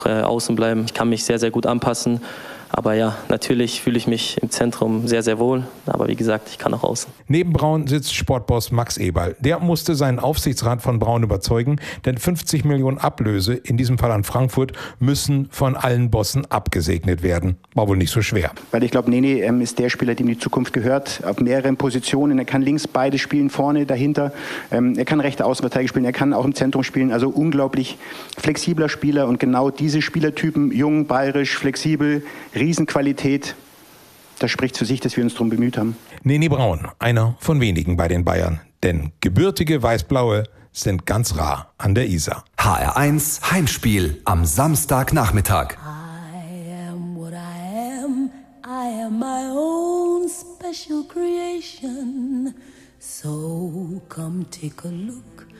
außen bleiben. Ich kann mich sehr, sehr gut anpassen. Aber ja, natürlich fühle ich mich im Zentrum sehr, sehr wohl. Aber wie gesagt, ich kann auch außen. Neben Braun sitzt Sportboss Max Eberl. Der musste seinen Aufsichtsrat von Braun überzeugen, denn 50 Millionen Ablöse, in diesem Fall an Frankfurt, müssen von allen Bossen abgesegnet werden. War wohl nicht so schwer. Weil ich glaube, Nene ist der Spieler, dem die Zukunft gehört, auf mehreren Positionen. Er kann links beide spielen, vorne, dahinter. Er kann rechte Außenverteidiger spielen, er kann auch im Zentrum spielen. Also unglaublich flexibler Spieler und genau diese Spielertypen, jung, bayerisch, flexibel, Riesenqualität. Das spricht für sich, dass wir uns darum bemüht haben. Nene Braun, einer von wenigen bei den Bayern. Denn gebürtige Weißblaue sind ganz rar an der Isar. HR1 Heimspiel am Samstagnachmittag. I am what I am. I am my own special creation. So come take a look